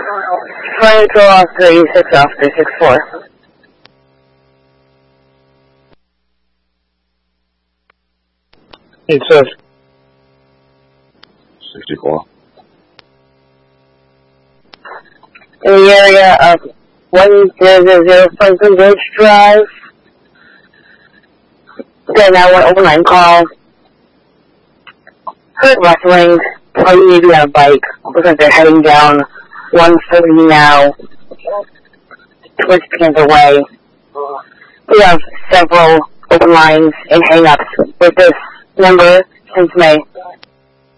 Control off 36 off 364. It says 64. In the area of 1000 Franklin Bridge Drive. Then I want to open line call. Heard rustling. Probably maybe on a bike. Looks like they're heading down 140 now. Towards Panther Way. We have several open lines and hang-ups with this number since May.